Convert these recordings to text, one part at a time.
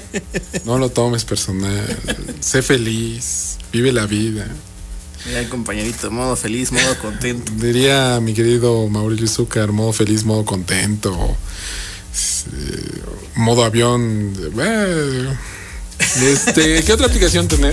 No lo tomes personal. Sé feliz. Vive la vida. Mira, compañerito, modo feliz, modo contento. Diría mi querido Mauricio Zúcar, modo feliz, modo contento. Modo avión. ¿Qué otra aplicación tenés?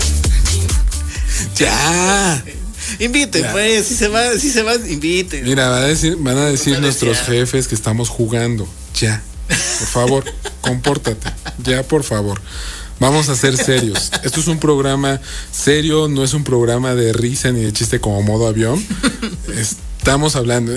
Ya. Invite, ya. Pues, si se va, invite. Mira, van a decir nuestros jefes que estamos jugando. Ya. Por favor, compórtate. Ya, por favor. Vamos a ser serios. Esto es un programa serio, no es un programa de risa ni de chiste como modo avión. Estamos hablando.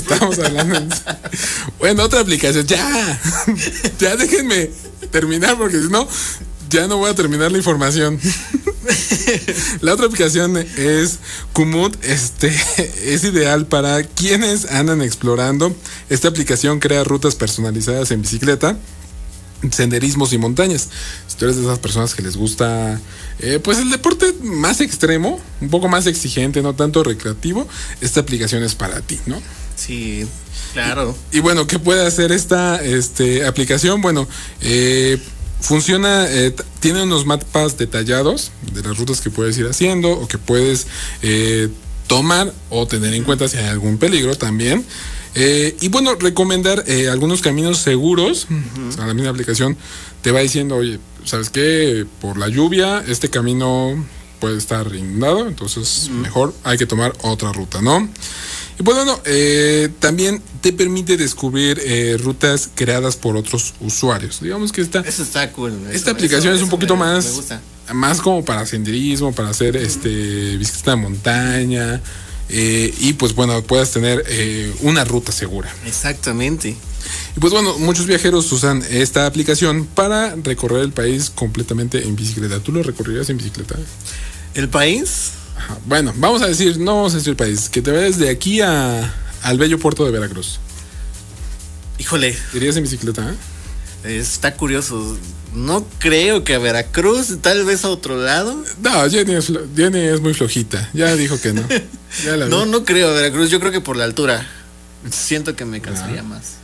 Bueno, otra aplicación. Ya déjenme terminar porque si no, ya no voy a terminar la información. La otra aplicación es Komoot. Es ideal para quienes andan explorando. Esta aplicación crea rutas personalizadas en bicicleta, senderismos y montañas. Si tú eres de esas personas que les gusta pues el deporte más extremo, un poco más exigente, no tanto recreativo, esta aplicación es para ti, ¿no? Sí, claro. Y bueno, ¿qué puede hacer esta aplicación? Bueno, funciona, tiene unos mapas detallados de las rutas que puedes ir haciendo o que puedes tomar o tener en cuenta si hay algún peligro también. Y bueno, recomendar algunos caminos seguros. Uh-huh. O sea, la misma aplicación te va diciendo, oye, ¿sabes qué? Por la lluvia, este camino puede estar inundado, entonces mejor hay que tomar otra ruta, ¿no? Y pues bueno, también te permite descubrir rutas creadas por otros usuarios. Digamos que eso está cool. Esta aplicación es un poquito más como para senderismo, para hacer bicicleta de montaña. Y pues bueno, puedas tener una ruta segura. Exactamente. Y pues bueno, muchos viajeros usan esta aplicación para recorrer el país completamente en bicicleta. ¿Tú lo recorrerías en bicicleta? ¿El país? Ajá. Bueno, no vamos a decir el país. Que te vayas de aquí al bello puerto de Veracruz. Híjole. ¿Irías en bicicleta? Está curioso. No creo que a Veracruz, tal vez a otro lado. No, Jenny es muy flojita. Ya dijo que no. No creo a Veracruz. Yo creo que por la altura. Siento que me cansaría más.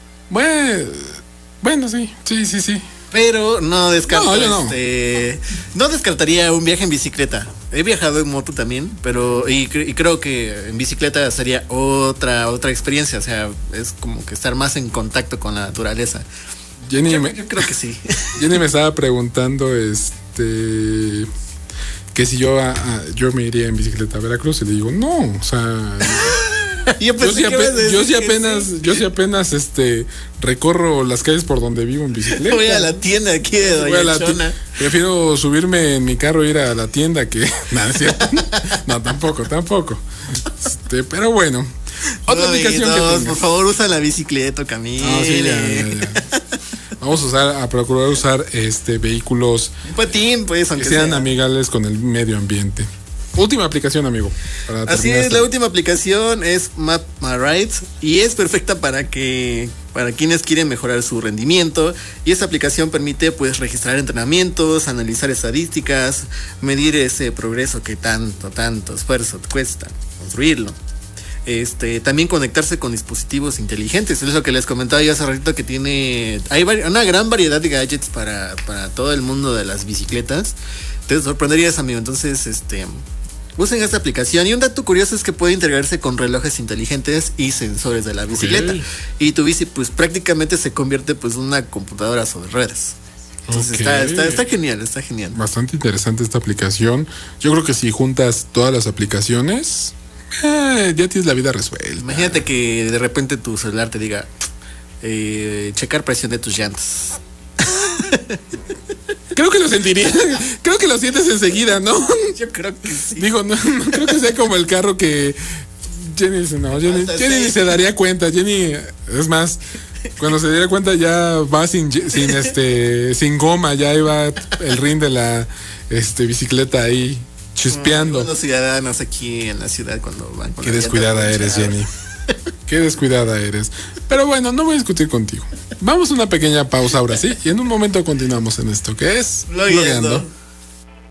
Bueno, sí. Pero no descarto. No. No descartaría un viaje en bicicleta. He viajado en moto también, pero y creo que en bicicleta sería otra experiencia. O sea, es como que estar más en contacto con la naturaleza. Jenny yo creo que sí. Jenny me estaba preguntando que si yo me iría en bicicleta a Veracruz y le digo, no, o sea, yo sí apenas recorro las calles por donde vivo en bicicleta. Voy a la tienda aquí de Doña Chona. Prefiero subirme en mi carro e ir a la tienda que nada, es cierto. No, tampoco. Pero bueno, otra aplicación por favor, usa la bicicleta, camino. No, sí, ya. Vamos a procurar usar vehículos patín, pues, que sean amigables con el medio ambiente. Última aplicación, amigo. Así es, la última aplicación es Map My Rides y es perfecta para quienes quieren mejorar su rendimiento. Y esta aplicación permite pues registrar entrenamientos, analizar estadísticas, medir ese progreso que tanto esfuerzo cuesta construirlo. También conectarse con dispositivos inteligentes. Es lo que les comentaba yo hace ratito, que hay una gran variedad de gadgets para todo el mundo de las bicicletas. Te sorprenderías, amigo. Entonces, usen esta aplicación. Y un dato curioso es que puede integrarse con relojes inteligentes y sensores de la bicicleta. Okay. Y tu bici pues prácticamente se convierte pues en una computadora sobre ruedas. Entonces está genial. Bastante interesante esta aplicación. Yo creo que si juntas todas las aplicaciones, ya tienes la vida resuelta. Imagínate que de repente tu celular te diga checar presión de tus llantas. Creo que lo sentiría. Creo que lo sientes enseguida, ¿no? Yo creo que sí. Digo, no creo que sea como el carro que Jenny dice, no, Jenny ni se daría cuenta. Jenny, es más, cuando se diera cuenta ya va sin goma, ya iba el rin de la bicicleta ahí chispeando. Los ciudadanos aquí en la ciudad cuando van con Qué descuidada eres, Jenny. Qué descuidada eres. Pero bueno, no voy a discutir contigo. Vamos a una pequeña pausa ahora sí. Y en un momento continuamos en esto que es Blogueando.